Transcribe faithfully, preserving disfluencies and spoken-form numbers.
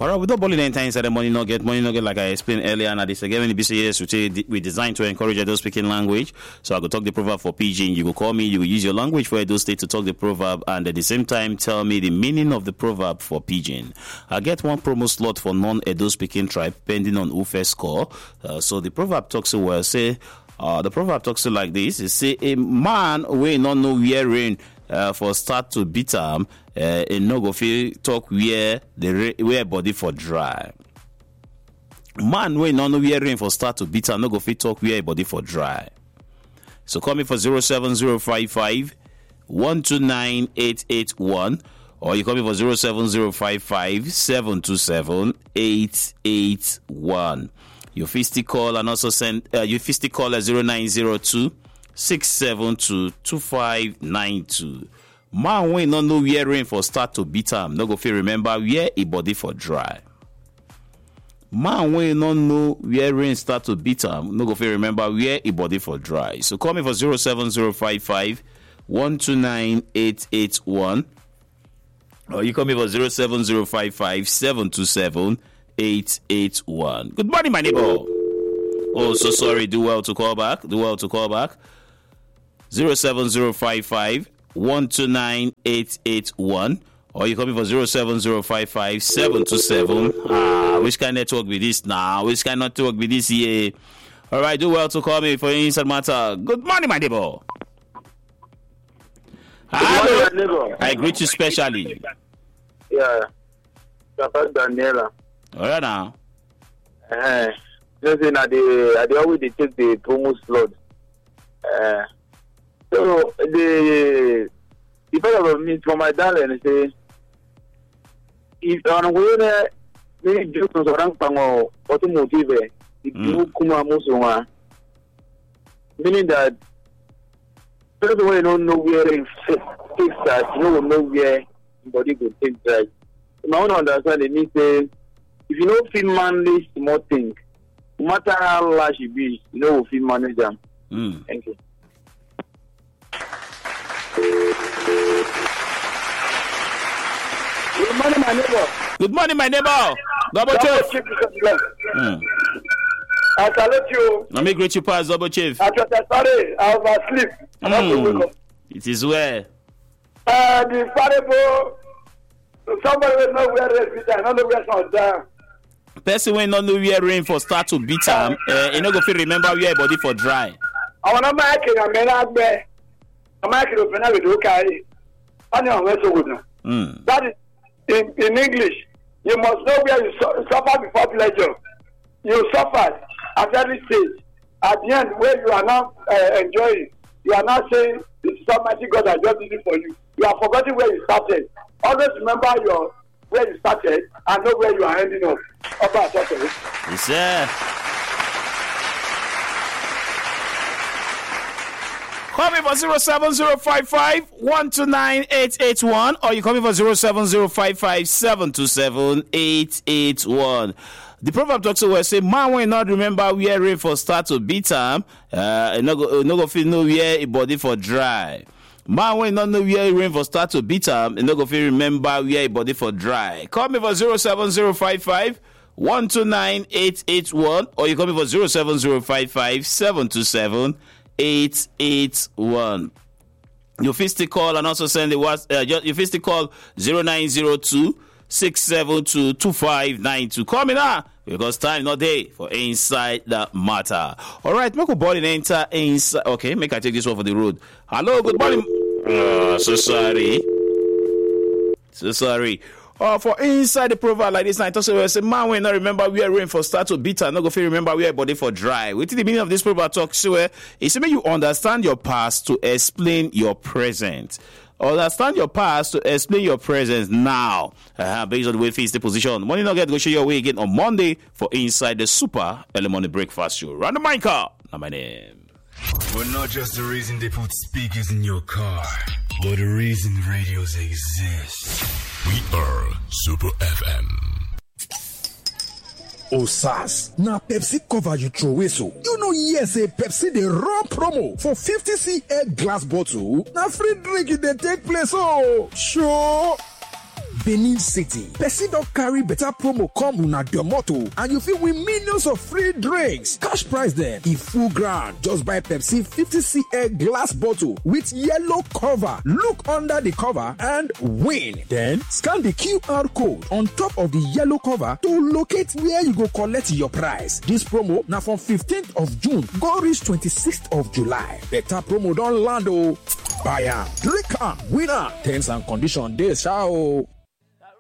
All right, we don't ball in any time inside the money nugget. Money nugget, like I explained earlier, and this again, when the B C S, we we designed to encourage Edo speaking language. So I go talk the proverb for Pidgin. You go call me. You will use your language for Edo State to talk the proverb, and at the same time, tell me the meaning of the proverb for Pidgin. I get one promo slot for non-Edo speaking tribe, pending on who first score. Uh, so the proverb talks well. Say, uh, the proverb talks like this: it say, a man will not know where rain uh, for start to beat him. Uh, in no go feel talk where the where body for dry. Man, we no know where rain for start to beat and no go feel talk where body for dry. So call me for zero seven zero five five one two nine eight eight one, or you call me for zero seven zero five five seven two seven eight eight one. Your fisty call and also send uh, your fisty call at zero nine zero two six seven two two five nine two. Man, we no know where rain for start to beat am, no go feel remember where a body for dry. Man, we no know where rain start to beat am, no go feel remember where a body for dry. So call me for zero seven zero five five one two nine eight eight one, or you call me for zero seven zero five five seven two seven eight eight one. Good morning, my neighbor. Oh, so sorry. Do well to call back. Do well to call back. zero seven zero five five one two nine eight eight one, or you call me for zero seven zero five five seven two seven. Ah, which kind of network be this now? Which kind of network be this here? All right, do well to call me for your inside matter. Good morning, my neighbor. Hello. Good morning, my neighbor. I greet you specially. Yeah, Papa Daniela. All right now. Uh, listen, I they I they always they take the promo slot. Uh. So the the part of me for my darling say if on where they do some orang pango automotive if you kuma musuma, meaning that first of all you don't know where it takes us, you don't know where body could take right. I want to understand it means say if you don't feel manly small thing, no matter how large it be, you know feel manage them. Mm. Thank you. Good morning, my neighbor. Good morning, my neighbor. Double chief. Mm. I salute you. Let me greet you, pass, double chief. I just sorry, I was asleep. Mm. It is where. Uh, the parable. Somebody will know where it is. I don't know where it's down. Person when not know where rain for start to beat him, uh, you know go feel remember where body for dry. I want to make it a man there. I make it a man with okay. I know where so good now. Mm. That is in, in English. You must know where you su- suffer before pleasure. You suffered at every stage. At the end, where you are now uh, enjoying, you are now saying, "This is Almighty God I just did it for you." You are forgetting where you started. Always remember your where you started and know where you are ending up. About that, yes, sir. Call me for zero seven zero five five one two nine eight eight one, or you call me for zero seven zero five five seven two seven eight eight one. The proverb talks about say, man will not remember where rain for start to beat him, uh, no go no go feel no where a body for dry. Man will not know where rain for start to beat him, and no go feel remember where a body for dry. Call me for zero seven zero five five one two nine eight eight one, or you call me for zero seven zero five five seven two seven eight eight one. You fisty call and also send the what uh, you fisty call zero nine zero two six seven two two five nine two. Call me now because time not day for inside the matter. All right, make a body enter inside. Okay, make I take this one for the road. Hello, good morning. Uh, so sorry, so sorry. Uh, for inside the proverb like this, I talk about say, man, when I remember where rain for start to beat, and not go feel remember where body for dry. What is the meaning of this proverb talk? So, uh, it's make you understand your past to explain your present. Understand your past to explain your presence now. Uh, based on the way face the position. Money not get go show your way again on Monday for inside the Super Early Morning Breakfast Show. Run the mic car. Now my name. We're not just the reason they put speakers in your car, but the reason radios exist. We are Super F M. Oh, S A S. Now Pepsi cover you throw away so. You know, yes, a Pepsi the raw promo for fifty centiliters glass bottle. Now free drink in the take place. Oh, sure. Benin City. Person don carry better promo come una Domoto and you fit win millions of free drinks. Cash prize dem e full ground. Just buy Pepsi fifty centiliters glass bottle with yellow cover. Look under the cover and win. Then scan the Q R code on top of the yellow cover to locate where you go collect your prize. This promo na from fifteenth of June go reach twenty-sixth of July. Better promo don land o. Buy am, drink am, win am. Terms and conditions dey sha o.